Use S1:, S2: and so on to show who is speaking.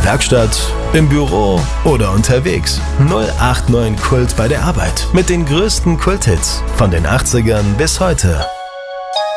S1: Werkstatt, im Büro oder unterwegs. 089 Kult bei der Arbeit mit den größten Kulthits von den 80ern bis heute.